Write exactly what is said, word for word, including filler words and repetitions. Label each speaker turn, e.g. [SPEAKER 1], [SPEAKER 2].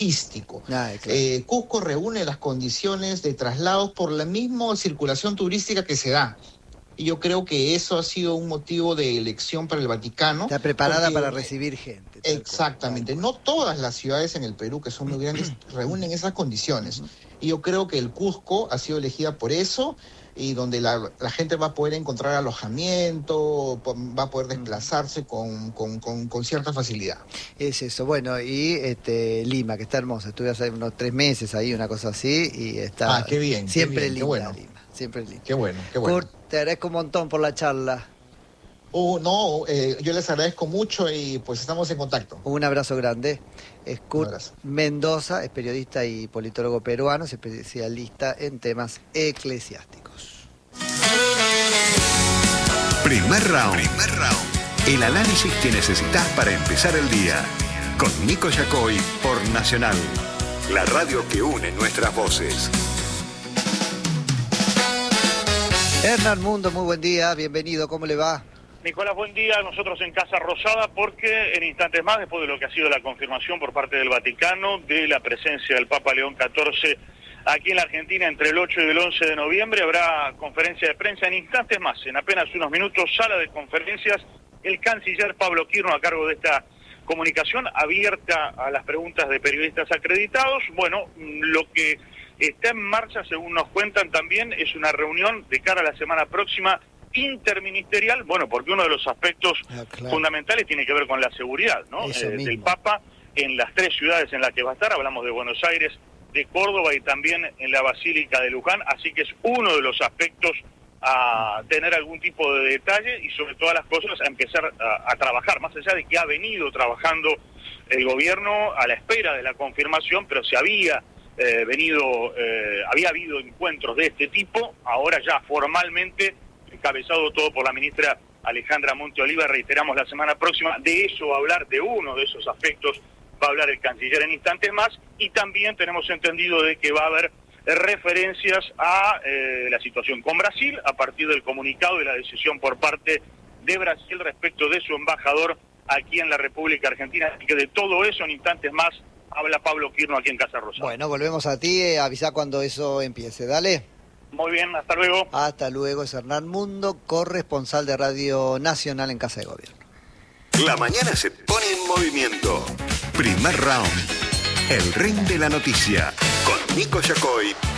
[SPEAKER 1] turístico.
[SPEAKER 2] Ah, claro.
[SPEAKER 1] eh, Cusco reúne las condiciones de traslados por la misma circulación turística que se da. Y yo creo que eso ha sido un motivo de elección para el Vaticano.
[SPEAKER 2] Está preparada
[SPEAKER 1] porque,
[SPEAKER 2] para recibir gente.
[SPEAKER 1] Exactamente.
[SPEAKER 2] Cual,
[SPEAKER 1] no todas las ciudades en el Perú, que son muy grandes, reúnen esas condiciones. Y yo creo que el Cusco ha sido elegida por eso, y donde la, la gente va a poder encontrar alojamiento, va a poder desplazarse con, con, con, con cierta facilidad.
[SPEAKER 2] Es eso. Bueno, y este Lima, que está hermosa. Estuve hace unos tres meses ahí, una cosa así, y está
[SPEAKER 1] Ah, qué bien,
[SPEAKER 2] siempre
[SPEAKER 1] qué bien,
[SPEAKER 2] linda,
[SPEAKER 1] qué bueno.
[SPEAKER 2] Lima. Siempre linda.
[SPEAKER 1] Qué bueno, qué bueno.
[SPEAKER 2] Kurt, te agradezco un montón por la charla.
[SPEAKER 1] Oh, no, eh, yo les agradezco mucho y pues estamos en contacto.
[SPEAKER 2] Un abrazo grande. Es Kurt Mendoza, es periodista y politólogo peruano, es especialista en temas eclesiásticos.
[SPEAKER 3] Primer round. Primer round. El análisis que necesitas para empezar el día. Con Nico Yacoy por Nacional. La radio que une nuestras voces.
[SPEAKER 2] Hernán Mundo, muy buen día, bienvenido, ¿cómo le va?
[SPEAKER 4] Nicolás, buen día. Nosotros en Casa Rosada, porque en instantes más, después de lo que ha sido la confirmación por parte del Vaticano de la presencia del Papa León catorce aquí en la Argentina entre el ocho y el once de noviembre, habrá conferencia de prensa en instantes más, en apenas unos minutos, sala de conferencias, el canciller Pablo Quirno a cargo de esta comunicación abierta a las preguntas de periodistas acreditados. Bueno, lo que está en marcha, según nos cuentan también, es una reunión de cara a la semana próxima interministerial, bueno, porque uno de los aspectos ah, claro. fundamentales tiene que ver con la seguridad, ¿no? Eh, del Papa en las tres ciudades en las que va a estar, hablamos de Buenos Aires, de Córdoba y también en la Basílica de Luján, así que es uno de los aspectos a tener algún tipo de detalle y sobre todas las cosas a empezar a, a trabajar, más allá de que ha venido trabajando el gobierno a la espera de la confirmación, pero se había eh, venido, eh, había habido encuentros de este tipo, ahora ya formalmente encabezado todo por la ministra Alejandra Monteoliva, reiteramos la semana próxima, de eso va a hablar, de uno de esos aspectos va a hablar el canciller en instantes más, y también tenemos entendido de que va a haber referencias a eh, la situación con Brasil, a partir del comunicado y la decisión por parte de Brasil respecto de su embajador aquí en la República Argentina, así que de todo eso en instantes más habla Pablo Quirno aquí en Casa Rosada.
[SPEAKER 2] Bueno, volvemos a ti, eh, avisa cuando eso empiece, dale.
[SPEAKER 4] Muy bien, hasta luego.
[SPEAKER 2] Hasta luego, es Hernán Mundo, corresponsal de Radio Nacional en Casa de Gobierno.
[SPEAKER 3] La mañana se pone en movimiento. Primer round. El ring de la noticia. Con Nico Yacoy